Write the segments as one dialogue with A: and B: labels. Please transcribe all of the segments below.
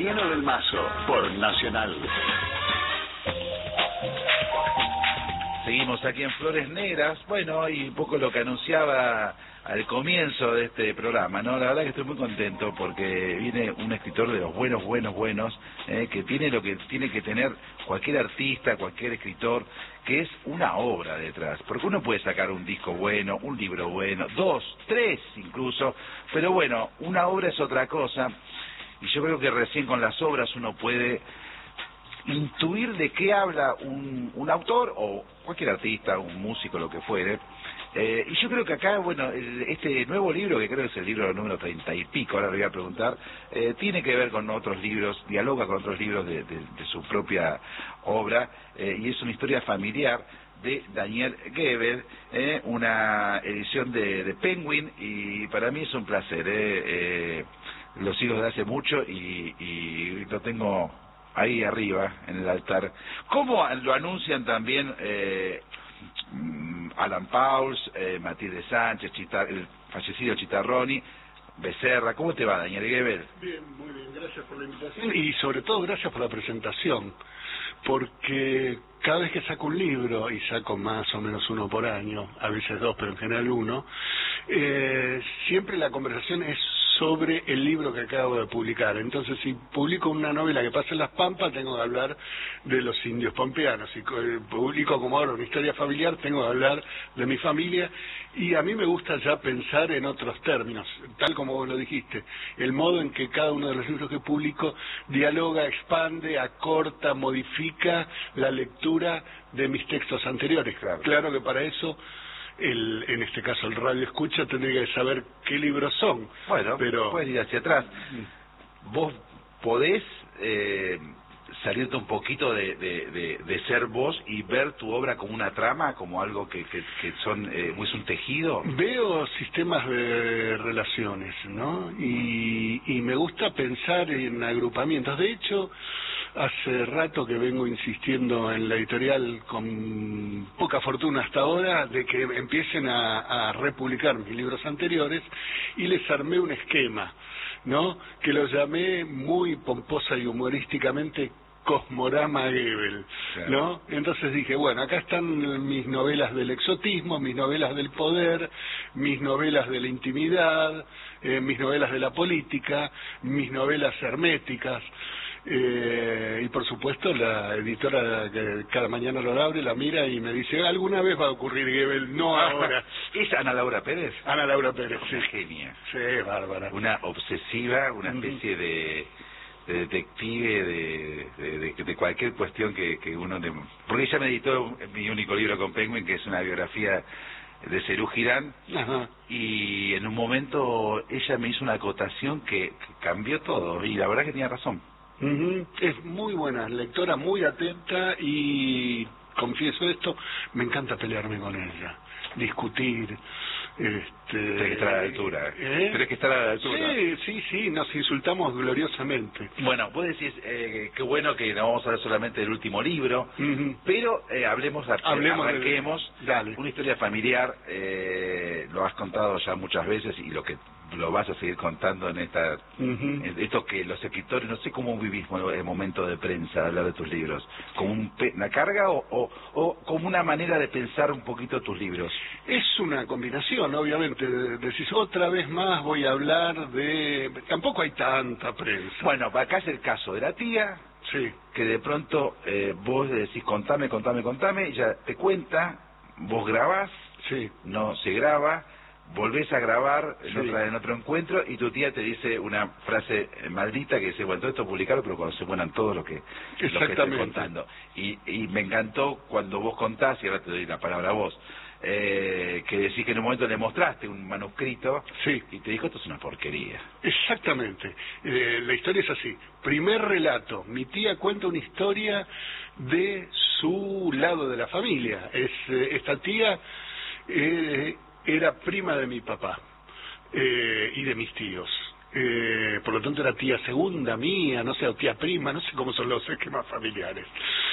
A: Mariano del Mazo, por Nacional.
B: Seguimos aquí en Flores Negras, bueno, y un poco lo que anunciaba al comienzo de este programa, ¿no? La verdad que estoy muy contento porque viene un escritor de los buenos, que tiene lo que tiene que tener cualquier artista, cualquier escritor, que es una obra detrás. Porque uno puede sacar un disco bueno, un libro bueno, 2, 3 incluso, pero bueno, una obra es otra cosa, y yo creo que recién con las obras uno puede intuir de qué habla un autor o cualquier artista, un músico, lo que fuere. Y yo creo que acá, bueno, este nuevo libro, que creo que es el libro número 30 y pico, ahora le voy a preguntar, tiene que ver con otros libros, dialoga con otros libros de su propia obra, y es una historia familiar de Daniel Gebel, una edición de Penguin, y para mí es un placer, lo sigo desde hace mucho y lo tengo ahí arriba en el altar. ¿Cómo lo anuncian también Alan Pauls, Matilde Sánchez, el fallecido Chitarroni, Becerra? ¿Cómo te va, Daniel Gebel?
C: Bien, muy bien, gracias por la invitación y sobre todo gracias por la presentación, porque cada vez que saco un libro, y saco más o menos uno por año, a veces dos, pero en general uno, siempre la conversación es sobre el libro que acabo de publicar. Entonces, si publico una novela que pasa en Las Pampas, tengo que hablar de los indios pampeanos. Si publico, como ahora, una historia familiar, tengo que hablar de mi familia. Y a mí me gusta ya pensar en otros términos, tal como vos lo dijiste, el modo en que cada uno de los libros que publico dialoga, expande, acorta, modifica la lectura de mis textos anteriores. Claro que para eso en este caso el radio escucha tendría que saber qué libros son.
B: Bueno, pero puedes ir hacia atrás. Vos podés salirte un poquito de ser vos y ver tu obra como una trama, como algo que son es un tejido.
C: Veo sistemas de relaciones, ¿no? Y me gusta pensar en agrupamientos. De hecho, hace rato que vengo insistiendo en la editorial, con poca fortuna hasta ahora, de que empiecen a republicar mis libros anteriores, y les armé un esquema, ¿no? Que lo llamé muy pomposa y humorísticamente Cosmorama Gebel, ¿no? Entonces dije, bueno, acá están mis novelas del exotismo, mis novelas del poder, mis novelas de la intimidad, mis novelas de la política, mis novelas herméticas, y por supuesto la editora que cada mañana lo abre, la mira y me dice, alguna vez va a ocurrir Gebel, no ahora.
B: ¿Es Ana Laura Pérez?
C: Ana Laura Pérez,
B: sí. Una genia.
C: Sí, bárbara.
B: Una obsesiva, una especie de detective de cualquier cuestión que uno... Porque ella me editó mi único libro con Penguin, que es una biografía de Serú Girán.
C: Ajá.
B: Y en un momento ella me hizo una acotación que cambió todo, y la verdad que tenía razón.
C: Es muy buena lectora, muy atenta, y confieso esto, me encanta pelearme con ella, discutir.
B: Tenés que estar a la altura. Tenés que estar a la altura.
C: Sí, nos insultamos gloriosamente.
B: Bueno, vos decís, qué bueno que no vamos a hablar solamente del último libro, pero arranquemos.
C: Dale.
B: Una historia familiar, lo has contado ya muchas veces, y lo vas a seguir contando en esto que los escritores, no sé cómo vivís el momento de prensa, hablar de tus libros, como una carga o como una manera de pensar un poquito tus libros.
C: Es una combinación, obviamente. Decís, otra vez más voy a hablar de... Tampoco hay tanta prensa.
B: Bueno, acá es el caso de la tía,
C: sí,
B: que de pronto vos decís, contame, y ella te cuenta, vos grabás,
C: sí,
B: no se graba, volvés a grabar
C: sí,
B: en otro encuentro, y tu tía te dice una frase maldita que dice, bueno, todo esto publicarlo, pero cuando se mueran todos los que estoy contando. Y me encantó cuando vos contás, y ahora te doy la palabra a vos, que decís que en un momento le mostraste un manuscrito,
C: sí,
B: y te dijo, esto es una porquería.
C: Exactamente. La historia es así. Primer relato, mi tía cuenta una historia de su lado de la familia. Esta tía era prima de mi papá y de mis tíos. Por lo tanto era tía segunda mía, no sé, o tía prima, no sé cómo son los esquemas familiares.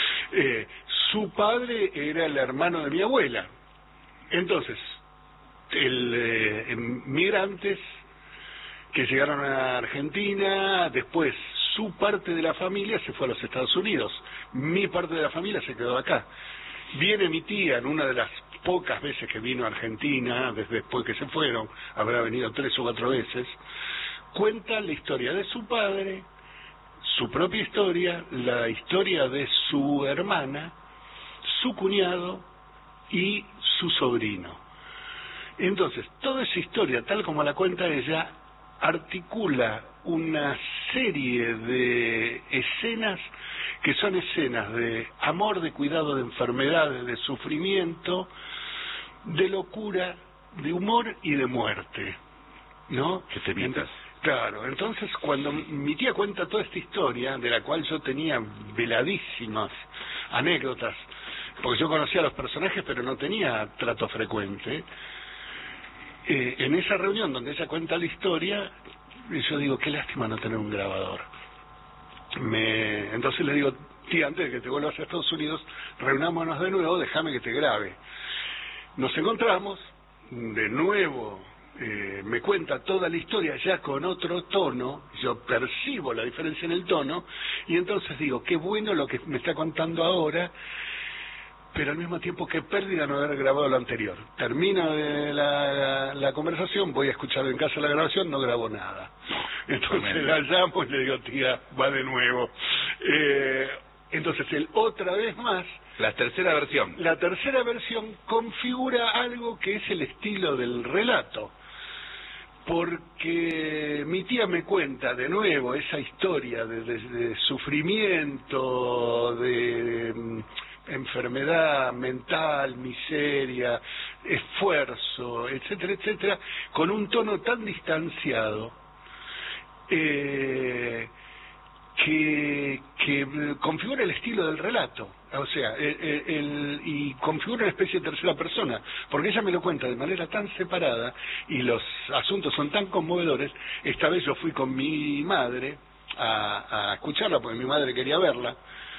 C: Su padre era el hermano de mi abuela. Entonces, migrantes que llegaron a Argentina, después su parte de la familia se fue a los Estados Unidos, mi parte de la familia se quedó acá. Viene mi tía en una de las pocas veces que vino a Argentina, después que se fueron, habrá venido 3 o 4 veces, cuenta la historia de su padre, su propia historia, la historia de su hermana, su cuñado y su sobrino. Entonces, toda esa historia, tal como la cuenta ella, articula una serie de escenas que son escenas de amor, de cuidado, de enfermedades, de sufrimiento, de locura, de humor y de muerte, ¿no?
B: Que te mientas.
C: Claro, entonces cuando mi tía cuenta toda esta historia, de la cual yo tenía veladísimas anécdotas, porque yo conocía a los personajes pero no tenía trato frecuente, en esa reunión donde ella cuenta la historia, yo digo, qué lástima no tener un grabador. Entonces le digo, tía, antes de que te vuelvas a Estados Unidos, reunámonos de nuevo, déjame que te grabe. Nos encontramos, de nuevo, me cuenta toda la historia ya con otro tono, yo percibo la diferencia en el tono, y entonces digo, qué bueno lo que me está contando ahora, pero al mismo tiempo qué pérdida no haber grabado lo anterior. Termina de la conversación, voy a escuchar en casa la grabación, no grabo nada. Entonces la llamo y le digo, tía, va de nuevo. Entonces él otra vez más...
B: La tercera versión configura algo que es el estilo del relato. Porque mi tía me cuenta de nuevo esa historia de sufrimiento, de enfermedad mental, miseria, esfuerzo, etcétera, etcétera, con un tono tan distanciado que configura el estilo del relato, o sea, y configura una especie de tercera persona, porque ella me lo cuenta de manera tan separada y los asuntos son tan conmovedores. Esta vez yo fui con mi madre a escucharla, porque mi madre quería verla,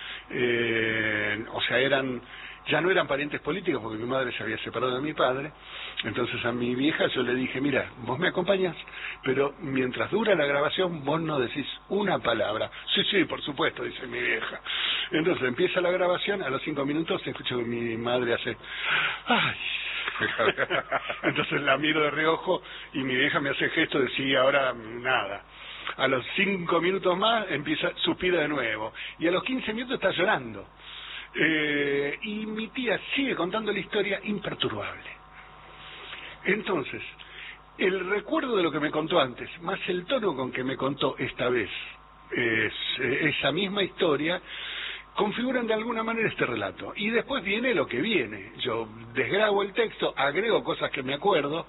B: o sea, ya no eran parientes políticos porque mi madre se había separado de mi padre. Entonces a mi vieja yo le dije, mira, vos me acompañas, pero mientras dura la grabación vos no decís una palabra. Sí, por supuesto, dice mi vieja. Entonces empieza la grabación, a los 5 minutos escucho que mi madre hace ¡ay! Entonces la miro de reojo y mi vieja me hace gesto de sí, ahora nada. A los 5 minutos más suspira de nuevo, y a los 15 minutos está llorando. Y mi tía sigue contando la historia imperturbable. Entonces, el recuerdo de lo que me contó antes, más el tono con que me contó esta vez esa misma historia, configuran de alguna manera este relato. Y después viene lo que viene. Yo desgrabo el texto, agrego cosas que me acuerdo,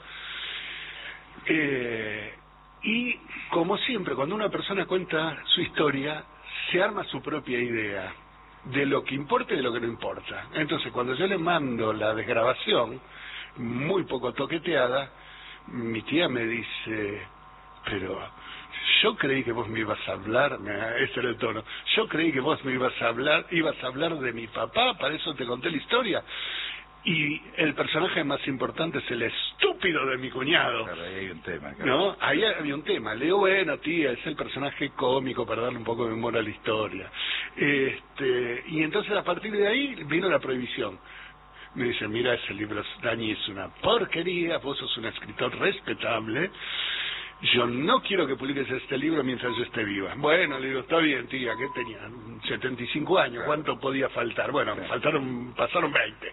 B: y como siempre, cuando una persona cuenta su historia, se arma su propia idea de lo que importa y de lo que no importa. Entonces, cuando yo le mando la desgrabación, muy poco toqueteada, mi tía me dice, pero yo creí que vos me ibas a hablar, ese era el tono, yo creí que vos me ibas a hablar de mi papá, para eso te conté la historia. Y el personaje más importante es el estúpido de mi cuñado. Claro, ahí hay un tema. Claro.
C: ¿No? Ahí había un tema. Le digo, bueno, tía, es el personaje cómico para darle un poco de humor a la historia. Y entonces a partir de ahí vino la prohibición. Me dice, mira, ese libro, Dani, es una porquería, vos sos un escritor respetable, yo no quiero que publiques este libro mientras yo esté viva. Bueno, le digo, está bien, tía, ¿qué tenía? 75 años, claro. ¿Cuánto podía faltar? Bueno, claro. Pasaron 20.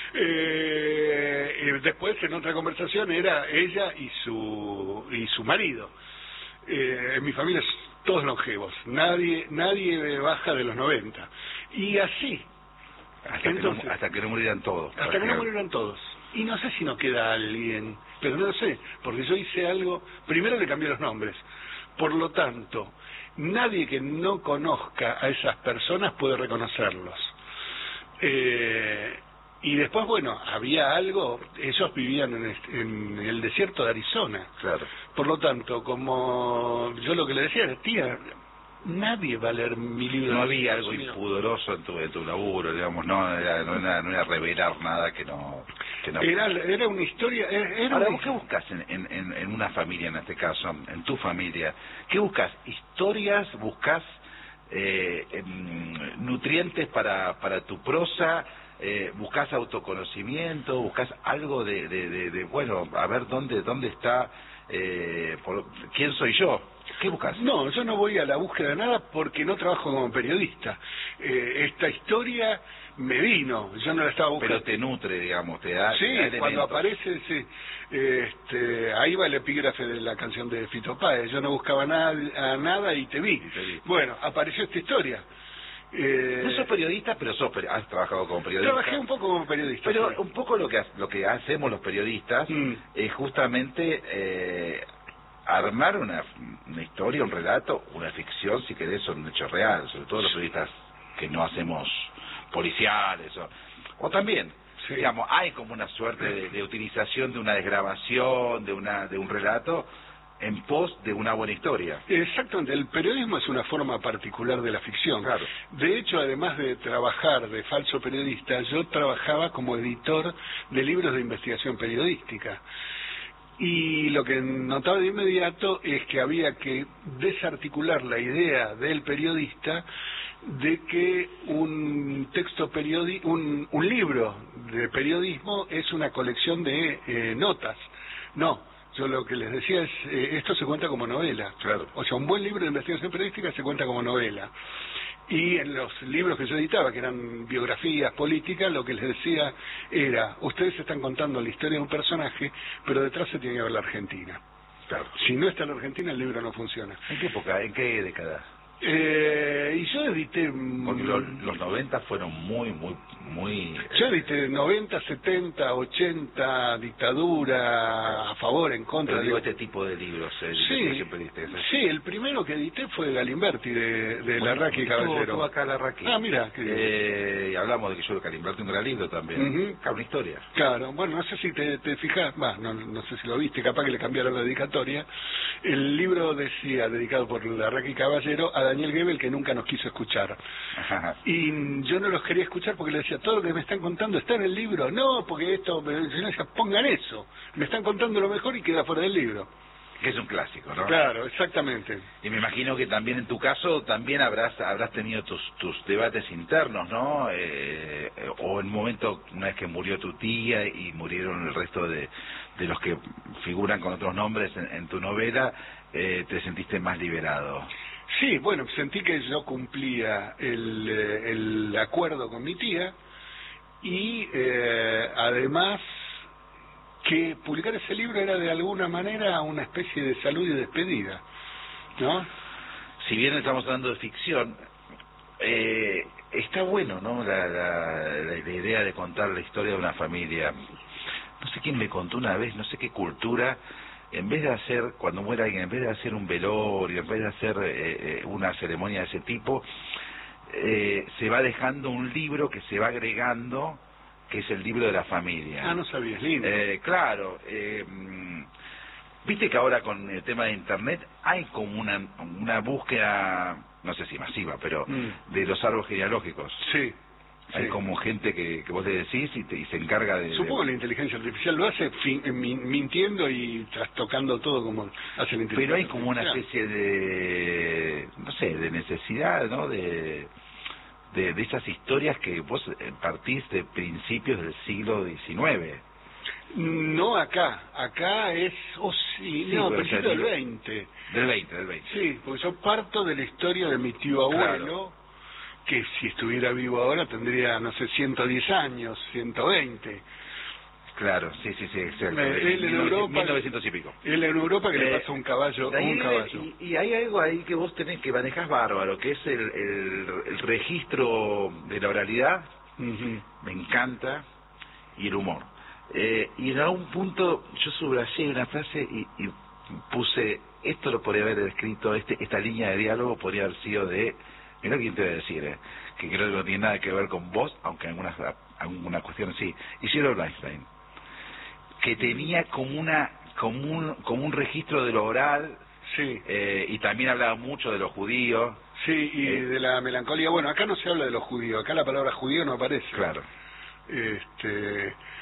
C: Después, en otra conversación, era ella y su marido. En mi familia todos longevos, nadie baja de los 90. Y así.
B: Hasta que no murieran todos.
C: Hasta que no murieran todos. Y no sé si nos queda alguien, pero no lo sé, porque yo hice algo, primero le cambié los nombres, por lo tanto, nadie que no conozca a esas personas puede reconocerlos. Y después, bueno, había algo, ellos vivían en el desierto de Arizona.
B: Claro.
C: Por lo tanto, como yo lo que le decía era, tía, nadie va a leer mi libro.
B: No había algo impudoroso en tu laburo, digamos, no era revelar nada que no... Que no.
C: Era una historia...
B: Ahora, ¿vos qué buscas en una familia, en este caso, en tu familia? ¿Qué buscas? ¿Historias? ¿Buscas nutrientes para tu prosa? ¿Buscas autoconocimiento? ¿Buscas algo de bueno, a ver dónde está, quién soy yo? ¿Qué buscas?
C: No, yo no voy a la búsqueda de nada porque no trabajo como periodista. Esta historia me vino, yo no la estaba buscando.
B: Pero te nutre, digamos, te da...
C: Sí,
B: te da elementos.
C: cuando aparece, sí. Ahí va el epígrafe de la canción de Fito Páez. Yo no buscaba nada y te vi. Bueno, apareció esta historia.
B: No sos periodista, pero has trabajado como periodista.
C: Trabajé un poco como periodista.
B: Pero
C: sí.
B: un poco lo que hacemos los periodistas es justamente armar una historia, un relato, una ficción, si querés, sobre un hecho real, sobre todo los periodistas que no hacemos policiales o también,
C: sí.
B: Digamos, hay como una suerte de utilización de una desgrabación, de un relato en pos de una buena historia.
C: Exactamente, el periodismo es una forma particular de la ficción.
B: Claro.
C: De hecho, además de trabajar de falso periodista, yo trabajaba como editor de libros de investigación periodística. Y lo que notaba de inmediato es que había que desarticular la idea del periodista de que un texto un libro de periodismo es una colección de notas. No, yo lo que les decía es, esto se cuenta como novela.
B: Claro.
C: O sea, un buen libro de investigación periodística se cuenta como novela. Y en los libros que yo editaba, que eran biografías políticas, lo que les decía era, ustedes están contando la historia de un personaje, pero detrás se tiene que ver la Argentina.
B: Claro.
C: Si no está la Argentina, el libro no funciona.
B: ¿En qué época? ¿En qué década?
C: Y yo edité...
B: Porque los 90 fueron muy...
C: Yo edité 90, 70, 80, dictadura, a favor, en contra.
B: Pero digo, este tipo de libros,
C: sí,
B: siempre diste.
C: Sí, el primero que edité fue Galimberti, de Larraqui y Caballero.
B: Estuvo acá Larraqui.
C: Ah, mira.
B: Y hablamos de que yo de Galimberti un gran libro también. Claro, una historia.
C: Claro, bueno, no sé si te fijas, no sé si lo viste, capaz que le cambiaron la dedicatoria. El libro decía, dedicado por Larraqui y Caballero, a Daniel Goebel, que nunca nos quiso escuchar.
B: Ajá.
C: Y yo no los quería escuchar porque le decía, todo lo que me están contando está en el libro. No, porque esto, yo le decía, pongan eso. Me están contando lo mejor y queda fuera del libro.
B: Que es un clásico, ¿no?
C: Claro, exactamente.
B: Y me imagino que también en tu caso también habrás tenido tus debates internos, ¿no? O en un momento, una vez que murió tu tía y murieron el resto de los que figuran con otros nombres en tu novela, te sentiste más liberado.
C: Sí, bueno, sentí que yo cumplía el acuerdo con mi tía y además que publicar ese libro era de alguna manera una especie de salud y despedida, ¿no?
B: Si bien estamos hablando de ficción, está bueno, ¿no? La idea de contar la historia de una familia. No sé quién me contó una vez, no sé qué cultura, en vez de hacer, cuando muere alguien, en vez de hacer un velorio, en vez de hacer una ceremonia de ese tipo, se va dejando un libro que se va agregando, que es el libro de la familia.
C: Ah, no sabías, lindo.
B: Claro, viste que ahora con el tema de internet hay como una búsqueda, no sé si masiva, pero de los árboles genealógicos.
C: Sí.
B: Hay
C: sí.
B: como gente que vos le decís y se encarga de...
C: Supongo que la inteligencia artificial lo hace mintiendo y trastocando todo como hace la inteligencia artificial.
B: Pero hay como una especie de, no sé, de necesidad, ¿no? De esas historias que vos partís de principios del siglo XIX.
C: No acá es, no, principio del 20.
B: Del 20.
C: Sí, porque yo parto de la historia de mi tío abuelo, claro, que si estuviera vivo ahora tendría, no sé, 110 años, 120.
B: Claro, sí, exacto.
C: Él en Europa,
B: 1900 y pico.
C: Él en Europa que le pasa un caballo.
B: Y hay algo ahí que vos tenés que manejás bárbaro, que es el registro de la oralidad. Me encanta, y el humor. Y en algún punto yo subrayé una frase y puse, esto lo podría haber escrito, esta línea de diálogo podría haber sido de, mirá quién te voy a decir, que creo que no tiene nada que ver con vos, aunque alguna cuestión sí, Isidro Einstein, que tenía como un registro de lo oral,
C: sí,
B: y también hablaba mucho de los judíos.
C: Sí, y de la melancolía. Bueno, acá no se habla de los judíos, acá la palabra judío no aparece.
B: Claro.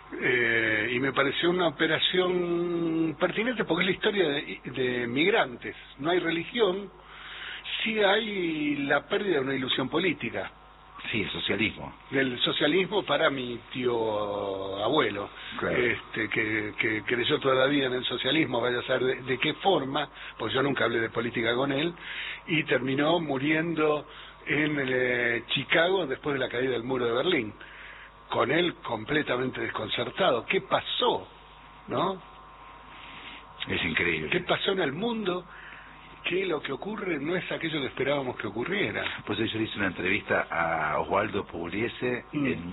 C: Y me pareció una operación pertinente porque es la historia de migrantes. No hay religión, sí hay la pérdida de una ilusión política.
B: Sí, el socialismo.
C: Del socialismo para mi tío abuelo,
B: Claro.
C: que creyó toda la vida en el socialismo, vaya a saber de qué forma, pues yo nunca hablé de política con él, y terminó muriendo en Chicago después de la caída del muro de Berlín, con él completamente desconcertado. ¿Qué pasó? ¿No?
B: Es increíble.
C: ¿Qué pasó en el mundo? Que lo que ocurre no es aquello que esperábamos que ocurriera.
B: Pues yo le hice una entrevista a Osvaldo Pugliese en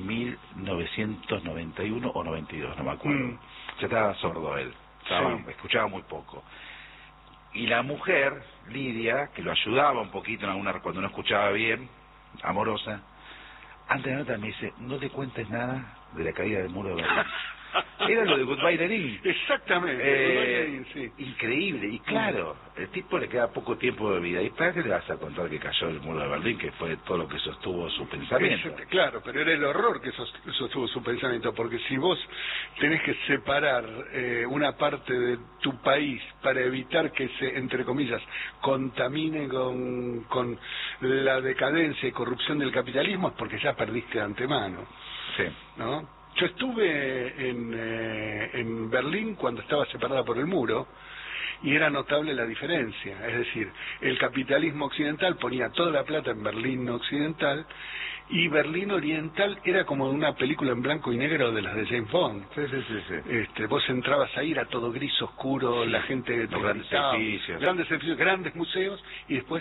B: 1991 o 92, no me acuerdo. Ya estaba sordo él, escuchaba muy poco. Y la mujer, Lidia, que lo ayudaba un poquito en alguna cuando no escuchaba bien, amorosa, antes de la nota me dice, no te cuentes nada de la caída del muro de Berlín. Era lo de Goodbye Lenin.
C: Exactamente, Goodbye Lenin, sí.
B: Increíble, y claro, el tipo le queda poco tiempo de vida. ¿Y para qué le vas a contar que cayó el muro de Berlín, que fue todo lo que sostuvo su pensamiento?
C: Claro, pero era el horror que sostuvo su pensamiento, porque si vos tenés que separar una parte de tu país para evitar que se, entre comillas, contamine con la decadencia y corrupción del capitalismo, es porque ya perdiste de antemano.
B: Sí.
C: ¿No? Yo estuve en Berlín cuando estaba separada por el muro y era notable la diferencia. Es decir, el capitalismo occidental ponía toda la plata en Berlín occidental y Berlín oriental era como una película en blanco y negro de las de James Bond.
B: Sí.
C: Vos entrabas ahí, era todo gris oscuro, sí. La gente...
B: Los grandes edificios.
C: Grandes museos y después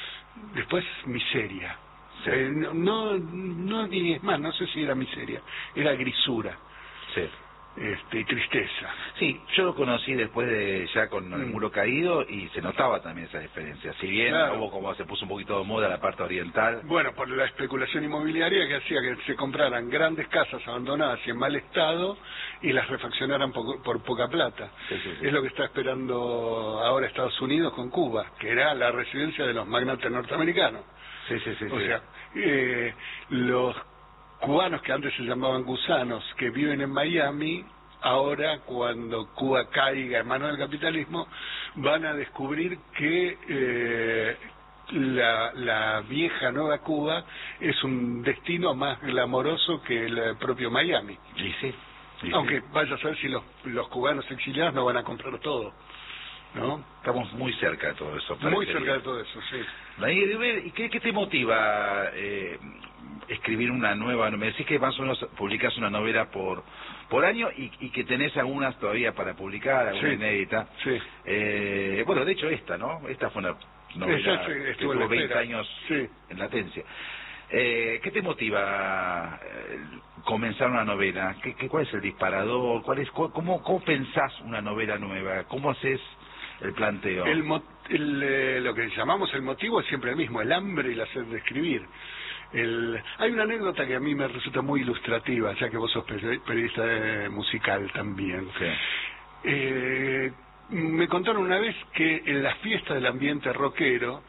C: miseria.
B: Sí.
C: No, ni es más, no sé si era miseria, era grisura.
B: Sí.
C: Y tristeza.
B: Sí, yo lo conocí después de ya con el muro caído y se notaba también esa diferencia. Si bien hubo como se puso un poquito de moda la parte oriental.
C: Bueno, por la especulación inmobiliaria que hacía que se compraran grandes casas abandonadas y en mal estado y las refaccionaran por poca plata.
B: Sí.
C: Es lo que está esperando ahora Estados Unidos con Cuba, que era la residencia de los magnates norteamericanos.
B: Sí.
C: O sea, los cubanos que antes se llamaban gusanos, que viven en Miami, ahora cuando Cuba caiga en manos del capitalismo, van a descubrir que la vieja nueva Cuba es un destino más glamoroso que el propio Miami.
B: Sí.
C: Aunque vaya a saber si los cubanos exiliados no van a comprar todo, ¿no?
B: Estamos muy cerca de todo eso.
C: Muy cerca de todo eso, sí.
B: ¿Y qué te motiva escribir una nueva? Me decís que más o menos publicas una novela por año y que tenés algunas todavía para publicar, alguna inédita.
C: Sí.
B: Bueno, de hecho ¿no? Esta fue una novela que tuvo 20 años en latencia. ¿Qué te motiva comenzar una novela? ¿Cuál es el disparador? ¿Cómo pensás una novela nueva? ¿Cómo haces el planteo?
C: Lo que llamamos el motivo es siempre el mismo, el hambre y la sed de escribir. Hay una anécdota que a mí me resulta muy ilustrativa, ya que vos sos periodista musical también.
B: Sí.
C: Me contaron una vez que en las fiestas del ambiente rockero,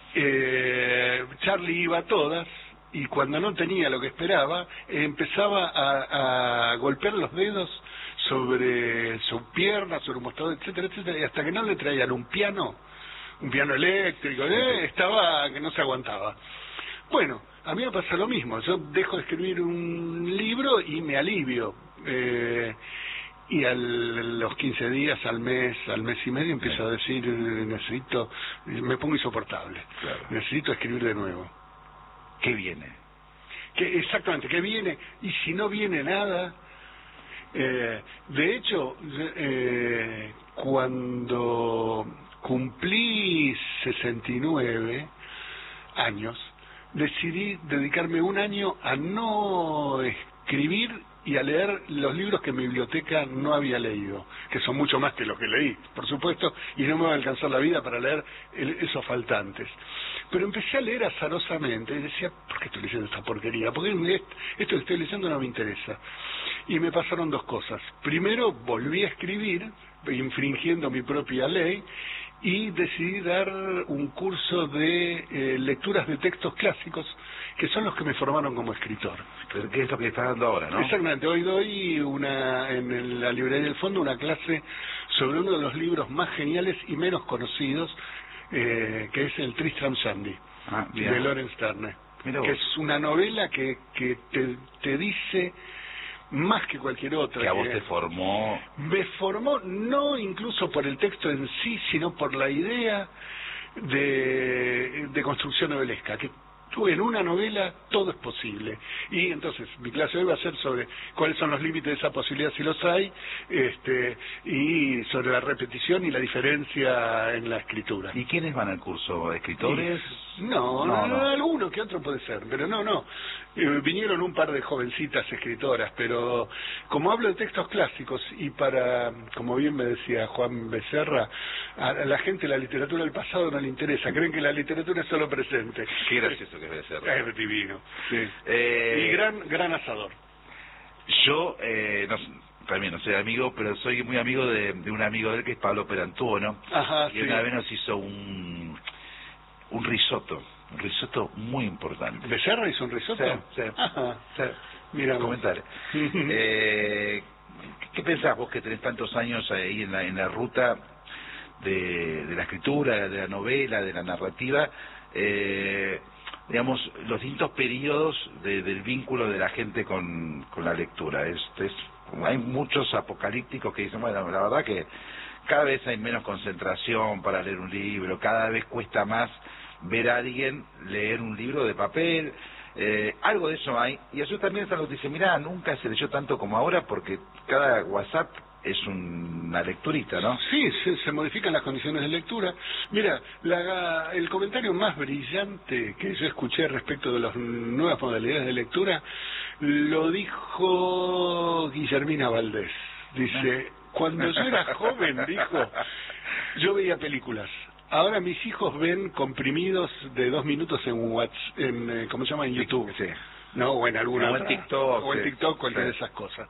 C: Charlie iba a todas, y cuando no tenía lo que esperaba, empezaba a golpear los dedos sobre su pierna, sobre un mostrador, etcétera, y hasta que no le traían un piano eléctrico, estaba que no se aguantaba. Bueno, a mí me pasa lo mismo, yo dejo de escribir un libro y me alivio, y los 15 días, al mes y medio empiezo a decir, me pongo insoportable, necesito escribir de nuevo.
B: ¿Qué viene?
C: Exactamente, ¿qué viene? Y si no viene nada... de hecho, cuando cumplí 69 años, decidí dedicarme un año a no escribir y a leer los libros que mi biblioteca no había leído, que son mucho más que los que leí, por supuesto, y no me va a alcanzar la vida para leer esos faltantes. Pero empecé a leer azarosamente y decía, ¿por qué estoy leyendo esta porquería? Porque esto que estoy leyendo no me interesa. Y me pasaron dos cosas. Primero, volví a escribir, infringiendo mi propia ley, y decidí dar un curso de lecturas de textos clásicos, que son los que me formaron como escritor.
B: Pero ¿qué es lo que está dando ahora, no?
C: Exactamente, hoy doy en la librería del fondo una clase sobre uno de los libros más geniales y menos conocidos, que es el Tristram Shandy, de Lawrence Turner, que es una novela que te dice más que cualquier otra.
B: Que a vos te formó.
C: Me formó no incluso por el texto en sí, sino por la idea de construcción novelesca, que tú en una novela todo es posible. Y entonces mi clase hoy va a ser sobre cuáles son los límites de esa posibilidad, si los hay, y sobre la repetición y la diferencia en la escritura.
B: ¿Y quiénes van al curso? ¿Escritores?
C: No, alguno que otro puede ser, pero no. Vinieron un par de jovencitas escritoras, pero como hablo de textos clásicos y como bien me decía Juan Becerra, a la gente la literatura del pasado no le interesa, creen que la literatura es solo presente.
B: Qué gracioso que es Becerra.
C: Es divino, sí. Y gran asador.
B: Yo, también no soy amigo, pero soy muy amigo de un amigo de él que es Pablo Perantuono.
C: Ajá,
B: y una vez nos hizo un risotto muy importante.
C: ¿Becerra hizo un risotto?
B: Sí.
C: Ajá.
B: Sí.
C: Mira,
B: comentar. ¿Qué pensás vos que tenés tantos años ahí en la ruta de la escritura, de la novela, de la narrativa? Digamos, los distintos periodos del vínculo de la gente con la lectura. Hay muchos apocalípticos que dicen, bueno, la verdad que cada vez hay menos concentración para leer un libro, cada vez cuesta más ver a alguien leer un libro de papel, algo de eso hay. Y eso también es algo que dice, mirá, nunca se leyó tanto como ahora porque cada WhatsApp es una lecturita, ¿no?
C: Sí, se modifican las condiciones de lectura. Mira, el comentario más brillante que yo escuché respecto de las nuevas modalidades de lectura lo dijo Guillermina Valdés. Dice, cuando yo era joven, dijo, yo veía películas. Ahora mis hijos ven comprimidos de 2 minutos en ¿cómo se llama? En YouTube.
B: Sí.
C: No, o en alguna
B: otra. O
C: en TikTok, cualquiera de esas cosas.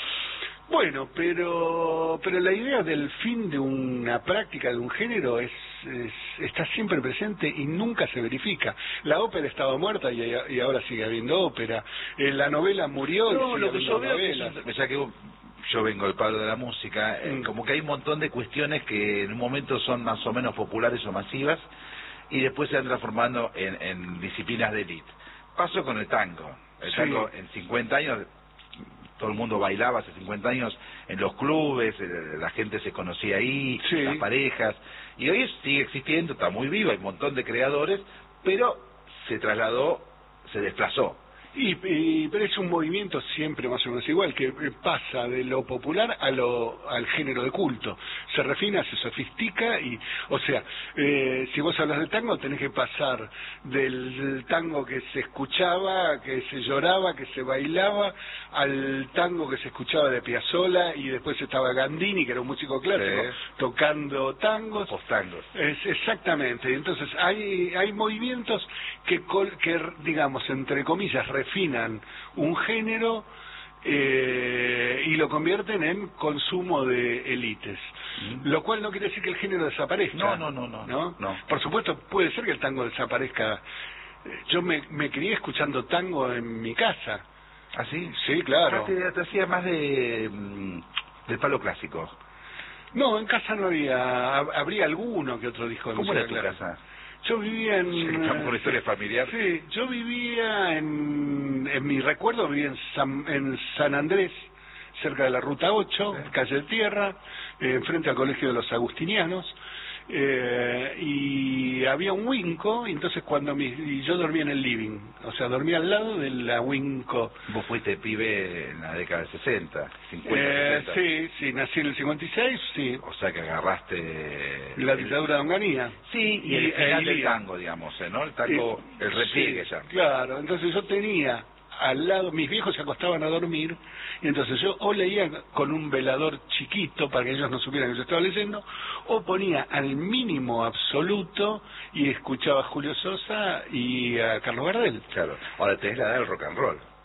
C: Bueno, pero la idea del fin de una práctica, de un género, está siempre presente y nunca se verifica. La ópera estaba muerta y ahora sigue habiendo ópera. La novela murió y sigue
B: lo que yo veo
C: novelas.
B: ya que yo vengo del palo de la música, como que hay un montón de cuestiones que en un momento son más o menos populares o masivas y después se van transformando en disciplinas de élite. Pasó con el tango. El tango en 50 años... Todo el mundo bailaba hace 50 años en los clubes, la gente se conocía ahí, las parejas, y hoy sigue existiendo, está muy vivo, hay un montón de creadores, pero se desplazó.
C: Pero es un movimiento siempre más o menos igual, que pasa de lo popular al género de culto. Se refina, se sofistica o sea, si vos hablas de tango tenés que pasar del tango que se escuchaba, que se lloraba, que se bailaba, al tango que se escuchaba de Piazzolla y después estaba Gandini, que era un músico clásico, tocando tangos.
B: Postangos.
C: Exactamente. Entonces hay movimientos que digamos, entre comillas, refinan un género y lo convierten en consumo de élites, lo cual no quiere decir que el género desaparezca.
B: No.
C: Por supuesto, puede ser que el tango desaparezca. Yo me crié escuchando tango en mi casa.
B: ¿Ah, sí?
C: Sí, claro.
B: Te hacía más del palo clásico.
C: No, en casa no habría alguno que otro disco de
B: música. ¿Cómo era tu casa?
C: Yo vivía
B: Estamos con historia familiar.
C: Sí, yo vivía en mi recuerdo, vivía en San Andrés, cerca de la Ruta 8, calle Tierra, enfrente al Colegio de los Agustinianos, y había un Winco, y entonces y yo dormía en el living, o sea, dormía al lado de la Winco.
B: Vos fuiste pibe en la década del 60, 50,
C: 60. Sí, nací en el 56, sí.
B: O sea que agarraste...
C: La dictadura de Onganía.
B: Sí, y el final del tango, digamos, ¿no? El tango, el repliegue ya.
C: Claro, entonces yo tenía al lado, mis viejos se acostaban a dormir, y entonces yo o leía con un velador chiquito para que ellos no supieran que yo estaba leyendo, o ponía al mínimo absoluto y escuchaba a Julio Sosa y a Carlos Gardel.
B: Claro, ahora tenés la edad del rock and roll.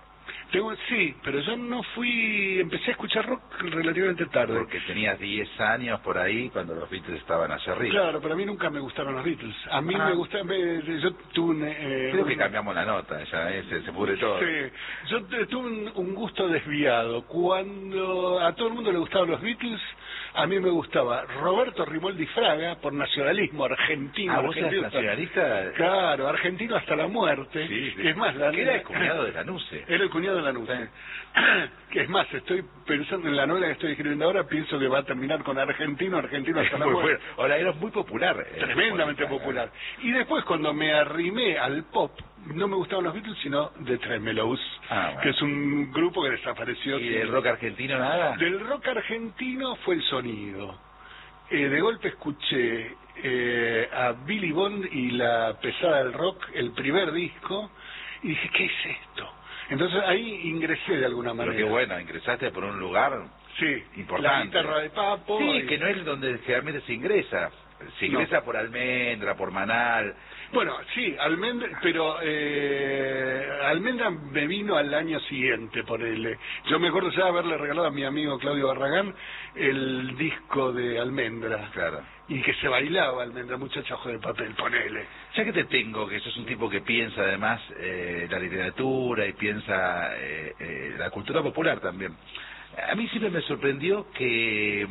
C: Sí, pero yo no empecé a escuchar rock relativamente tarde.
B: Porque tenías 10 años por ahí cuando los Beatles estaban hacia arriba.
C: Claro, pero a mí nunca me gustaron los Beatles. A mí me gustaban, yo tuve
B: creo que cambiamos la nota, ya se pudre todo.
C: Sí, yo tuve un gusto desviado. Cuando a todo el mundo le gustaban los Beatles, a mí me gustaba Roberto Rimoldi Fraga, por nacionalismo argentino.
B: ¿Vos eras nacionalista?
C: Claro, argentino hasta la muerte.
B: Sí, sí.
C: Es más,
B: que era el cuñado de Lanuse.
C: Era el cuñado de Lanuse. Sí. Que es más, estoy pensando en la novela que estoy escribiendo ahora, pienso que va a terminar con argentino hasta la muerte.
B: Bueno. Ahora era muy popular.
C: Tremendamente popular. Y después cuando me arrimé al pop, no me gustaban los Beatles, sino The Tremelows,
B: bueno.
C: que es un grupo que desapareció.
B: ¿Y del rock argentino nada?
C: Del rock argentino fue el sonido. De golpe escuché a Billy Bond y la pesada del rock, el primer disco, y dije, ¿qué es esto? Entonces ahí ingresé de alguna manera.
B: Pero qué bueno, ingresaste por un lugar importante.
C: La guitarra de Papo.
B: Sí, que no es donde generalmente se ingresa. Se ingresa por Almendra, por Manal.
C: Bueno, sí, Almendra, pero Almendra me vino al año siguiente, yo me acuerdo ya haberle regalado a mi amigo Claudio Barragán el disco de Almendra.
B: Claro.
C: Y que se bailaba Almendra, muchacha ojo de papel, ponele.
B: Ya que te tengo, que sos un tipo que piensa además la literatura y piensa la cultura popular también. A mí siempre me sorprendió que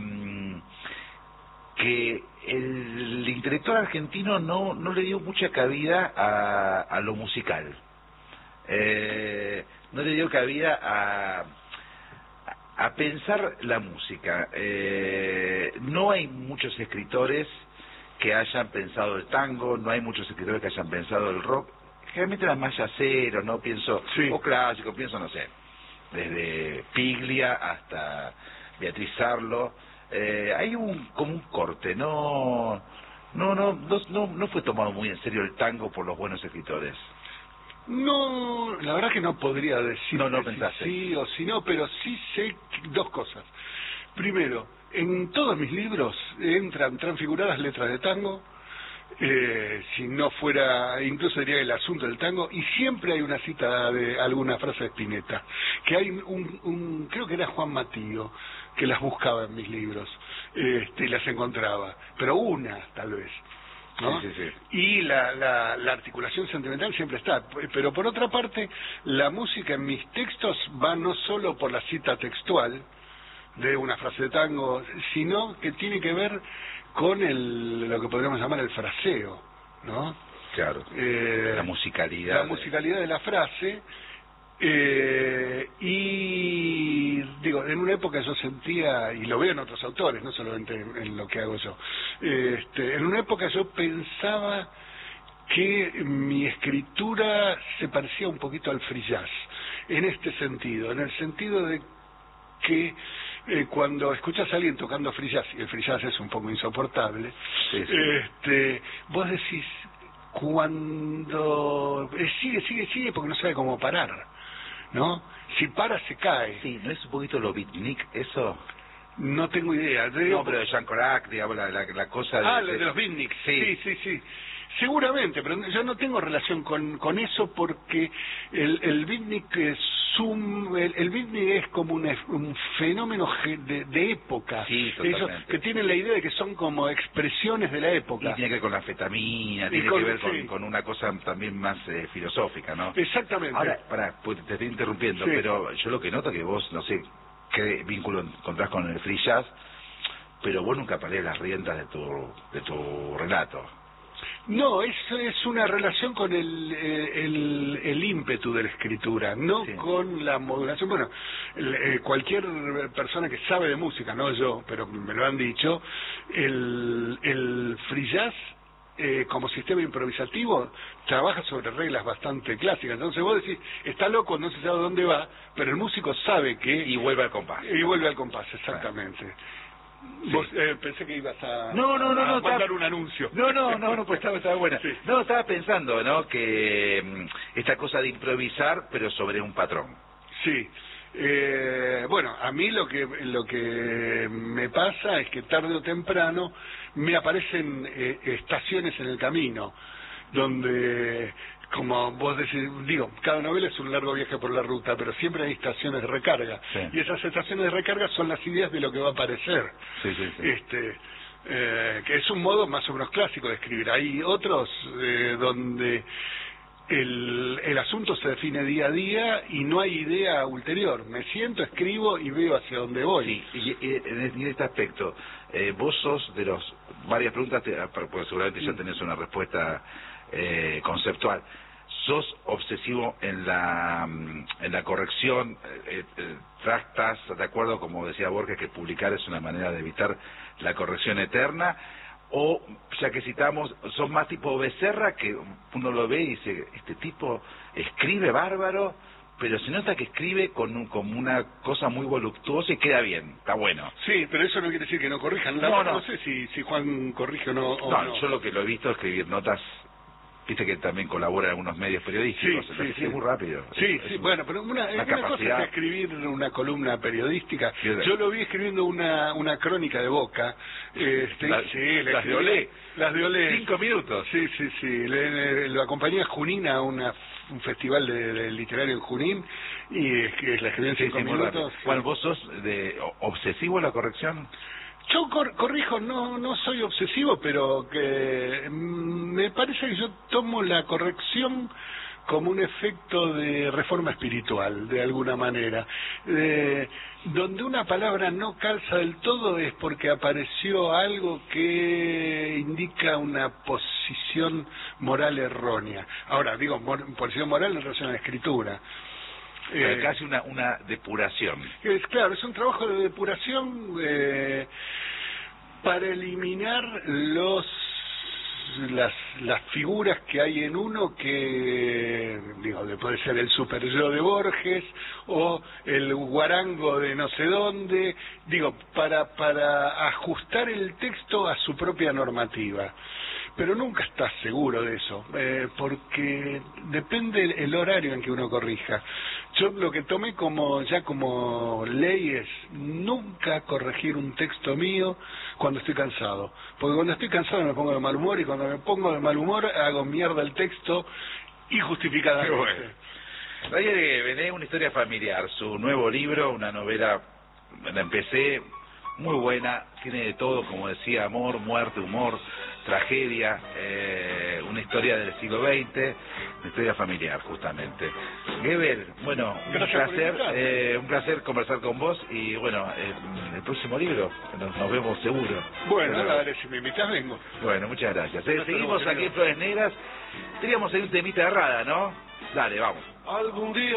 B: el intelectual argentino no le dio mucha cabida a lo musical. No le dio cabida a pensar la música. No hay muchos escritores que hayan pensado el tango, no hay muchos escritores que hayan pensado el rock. Generalmente eran más yaceros, ¿no? Pienso, o clásicos, pienso, no sé, desde Piglia hasta Beatriz Sarlo. Hay como un corte, no fue tomado muy en serio el tango por los buenos escritores.
C: No, la verdad que no podría decir
B: no pensaste.
C: Sí o si no, pero sí sé dos cosas. Primero, en todos mis libros entran transfiguradas letras de tango, si no fuera, incluso diría el asunto del tango, y siempre hay una cita de alguna frase de Spinetta, que hay creo que era Juan Matío, que las buscaba en mis libros, y las encontraba, pero una tal vez, ¿no?
B: Sí.
C: Y la articulación sentimental siempre está, pero por otra parte, la música en mis textos va no solo por la cita textual de una frase de tango, sino que tiene que ver con lo que podríamos llamar el fraseo, ¿no?
B: Claro, la musicalidad.
C: La musicalidad de la frase, y digo, en una época yo sentía, y lo veo en otros autores, no solamente en lo que hago yo, en una época yo pensaba que mi escritura se parecía un poquito al free jazz, en este sentido, en el sentido de que cuando escuchas a alguien tocando free jazz, y el free jazz es un poco insoportable, vos decís, cuando sigue porque no sabe cómo parar, ¿no? Si para se cae.
B: Sí, ¿no es un poquito lo beatnik eso?
C: No tengo idea.
B: No, pero de Jean Corac, digamos, la cosa
C: de los beatniks. Sí. Seguramente, pero yo no tengo relación con eso porque el beatnik el beatnik es como un fenómeno de época.
B: Sí, totalmente.
C: Eso, que tienen la idea de que son como expresiones de la época.
B: Y tiene que ver con la anfetamina, tiene que ver con una cosa también más filosófica, ¿no?
C: Exactamente.
B: Ahora, pues te estoy interrumpiendo, pero yo lo que noto que vos, no sé qué vínculo encontrás con el free jazz, pero vos nunca perdés las riendas de tu relato.
C: No, eso es una relación con el ímpetu de la escritura, no con la modulación. Bueno, cualquier persona que sabe de música, no yo, pero me lo han dicho, el free jazz como sistema improvisativo trabaja sobre reglas bastante clásicas. Entonces vos decís, está loco, no se sabe dónde va, pero el músico sabe que...
B: Y vuelve al compás.
C: Y vuelve al compás, exactamente. Vos pensé que ibas a mandar un anuncio.
B: No, pues estaba buena.
C: Sí.
B: No, estaba pensando, ¿no? Que esta cosa de improvisar, pero sobre un patrón.
C: Sí. Bueno, a mí lo que me pasa es que tarde o temprano me aparecen estaciones en el camino donde como vos decís, digo, cada novela es un largo viaje por la ruta, pero siempre hay estaciones de recarga.
B: Sí.
C: Y esas estaciones de recarga son las ideas de lo que va a aparecer.
B: Sí, sí, sí.
C: Que es un modo más o menos clásico de escribir. Hay otros donde el asunto se define día a día y no hay idea ulterior. Me siento, escribo y veo hacia dónde voy.
B: Sí, y en este aspecto, vos sos de los... Varias preguntas, porque seguramente ya tenés una respuesta conceptual. ¿Sos obsesivo en la corrección? ¿Estás de acuerdo, como decía Borges, que publicar es una manera de evitar la corrección eterna? O, ya que citamos, sos más tipo Becerra, que uno lo ve y dice, este tipo escribe bárbaro, pero se nota que escribe como una cosa muy voluptuosa y queda bien, está bueno.
C: Sí, pero eso no quiere decir que no corrijan. No sé si Juan corrige o no.
B: No, yo lo que lo he visto escribir notas, viste que también colabora en algunos medios periodísticos,
C: sí.
B: es muy rápido.
C: Bueno, pero una cosa es escribir una columna periodística. Yo lo vi escribiendo una crónica de Boca.
B: Las de Olé.
C: Las de Olé.
B: 5 minutos.
C: Sí. Lo acompañé a Junín a un festival de literario en Junín y la escribí en 5 minutos.
B: Bueno, ¿vos sos obsesivo en la corrección?
C: Yo corrijo, no soy obsesivo, pero que me parece que yo tomo la corrección como un efecto de reforma espiritual, de alguna manera. Donde una palabra no calza del todo es porque apareció algo que indica una posición moral errónea. Ahora, digo, posición moral en relación a la escritura.
B: Casi una depuración.
C: Claro, es un trabajo de depuración para eliminar las figuras que hay en uno que, digo, puede ser el super yo de Borges o el guarango de no sé dónde, digo, para ajustar el texto a su propia normativa. Pero nunca estás seguro de eso, porque depende el horario en que uno corrija. Yo lo que tomé como ley es nunca corregir un texto mío cuando estoy cansado. Porque cuando estoy cansado me pongo de mal humor y cuando me pongo de mal humor hago mierda el texto injustificadamente.
B: Bueno. Ayer Bené, una historia familiar, su nuevo libro, una novela, la empecé, muy buena, tiene de todo, como decía, amor, muerte, humor, tragedia, una historia del siglo XX, una historia familiar, justamente. Geber, bueno, un placer conversar con vos y bueno, el próximo libro, nos vemos seguro.
C: Bueno, dale, si me invitas vengo.
B: Bueno, muchas gracias. Seguimos aquí en Flores Negras, teníamos ahí un temita de Rada, ¿no? Dale, vamos.
C: Algún día